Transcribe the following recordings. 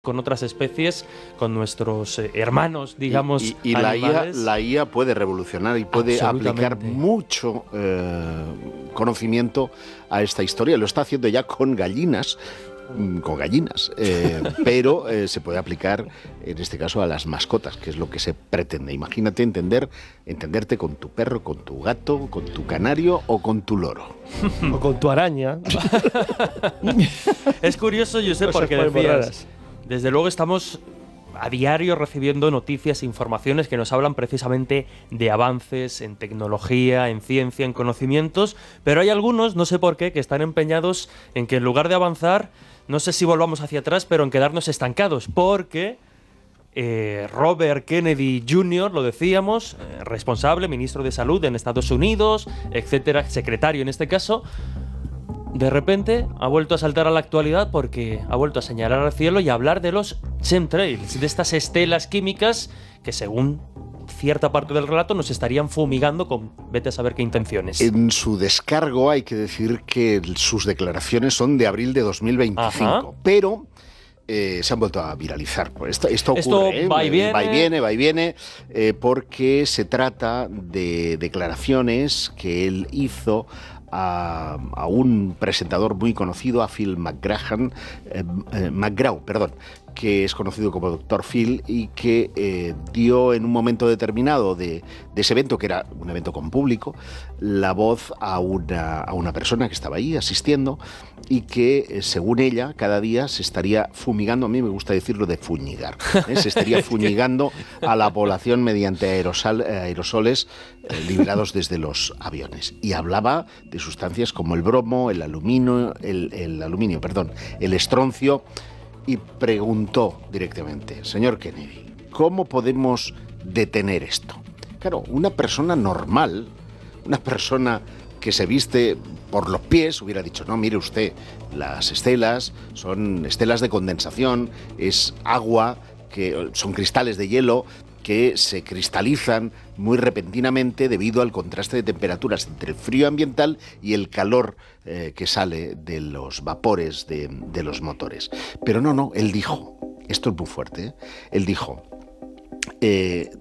con otras especies, con nuestros hermanos, digamos, y la IA puede revolucionar y puede aplicar mucho conocimiento a esta historia. Lo está haciendo ya con gallinas, pero se puede aplicar en este caso a las mascotas, que es lo que se pretende. Imagínate entenderte con tu perro, con tu gato, con tu canario o con tu loro. O con tu araña. Es curioso, Josep, porque decías, desde luego estamos a diario recibiendo noticias e informaciones que nos hablan precisamente de avances en tecnología, en ciencia, en conocimientos, pero hay algunos, no sé por qué, que están empeñados en que en lugar de avanzar, no sé si volvamos hacia atrás, pero en quedarnos estancados, porque Robert Kennedy Jr., lo decíamos, responsable, ministro de Salud en Estados Unidos, etcétera, secretario en este caso, de repente ha vuelto a saltar a la actualidad porque ha vuelto a señalar al cielo y a hablar de los chemtrails, de estas estelas químicas que, según cierta parte del relato, nos estarían fumigando con vete a saber qué intenciones. En su descargo hay que decir que sus declaraciones son de abril de 2025, Ajá. Pero se han vuelto a viralizar. Esto ocurre, va y viene, porque se trata de declaraciones que él hizo a un presentador muy conocido, a Phil McGraw, que es conocido como Dr. Phil, y que dio en un momento determinado de ese evento, que era un evento con público, la voz a una persona que estaba ahí asistiendo y que, según ella, cada día se estaría fumigando, a mí me gusta decirlo de fuñigar, se estaría fumigando a la población mediante aerosoles liberados desde los aviones. Y hablaba de sustancias como el bromo, el estroncio, y preguntó directamente: señor Kennedy, ¿cómo podemos detener esto? Claro, una persona normal, una persona que se viste por los pies, hubiera dicho: no, mire usted, las estelas son estelas de condensación, es agua, que son cristales de hielo que se cristalizan muy repentinamente debido al contraste de temperaturas entre el frío ambiental y el calor que sale de los vapores de los motores. Pero no, él dijo, esto es muy fuerte, él dijo, en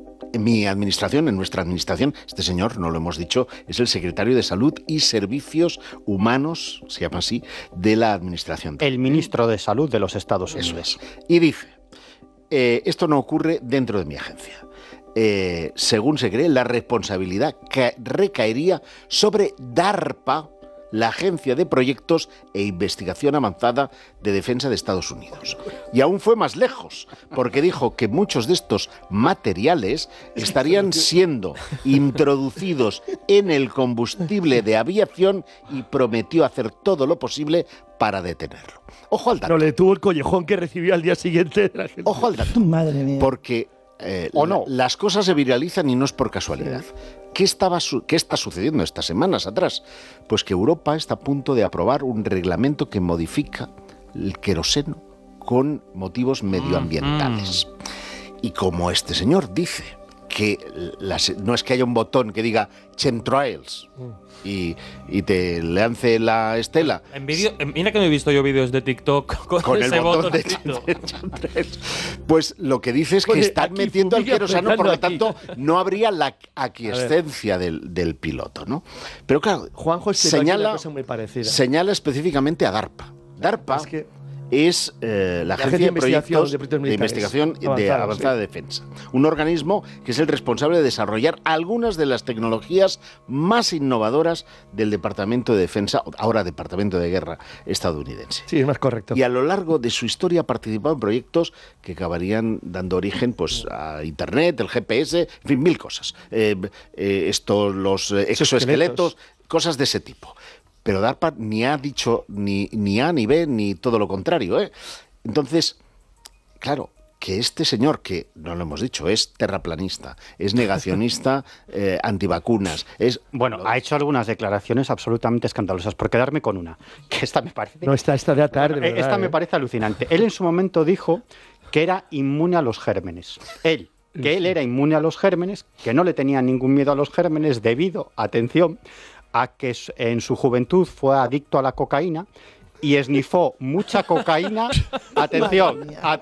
nuestra administración, este señor, no lo hemos dicho, es el secretario de Salud y Servicios Humanos, se llama así, de la administración. El ministro de Salud de los Estados Unidos. Eso es. Y dice, esto no ocurre dentro de mi agencia. Según se cree, la responsabilidad recaería sobre DARPA, la Agencia de Proyectos e Investigación Avanzada de Defensa de Estados Unidos. Y aún fue más lejos, porque dijo que muchos de estos materiales estarían siendo introducidos en el combustible de aviación y prometió hacer todo lo posible para detenerlo. Ojo al dato. No le tuvo el collejón que recibió al día siguiente de la gente. Ojo al dato. Madre mía. Porque las cosas se viralizan y no es por casualidad. Sí. ¿Qué está sucediendo estas semanas atrás? Pues que Europa está a punto de aprobar un reglamento que modifica el queroseno con motivos medioambientales. Y como este señor dice que no es que haya un botón que diga chemtrails y te lance la estela. Mira que no he visto yo vídeos de TikTok con ese el botón de chemtrails. Pues lo que dice es que están metiendo el queroseno, por lo tanto no habría la aquiescencia del piloto, ¿no? Pero claro, Juanjo señala específicamente a DARPA. DARPA es la Agencia de Proyectos de Investigación Avanzada de Defensa. Un organismo que es el responsable de desarrollar algunas de las tecnologías más innovadoras del Departamento de Defensa, ahora Departamento de Guerra estadounidense. Sí, es más correcto. Y a lo largo de su historia ha participado en proyectos que acabarían dando origen pues a Internet, el GPS, en fin, mil cosas. Los exoesqueletos, cosas de ese tipo. Pero DARPA ni ha dicho ni A ni B ni todo lo contrario, ¿eh? Entonces, claro, que este señor, que no lo hemos dicho, es terraplanista, es negacionista, antivacunas, ha hecho algunas declaraciones absolutamente escandalosas. Por quedarme con una, que esta me parece... No, esta de la tarde. Esta me parece alucinante. Él en su momento dijo que era inmune a los gérmenes. Que él era inmune a los gérmenes, que no le tenía ningún miedo a los gérmenes debido, atención, a que en su juventud fue adicto a la cocaína y esnifó mucha cocaína. Atención,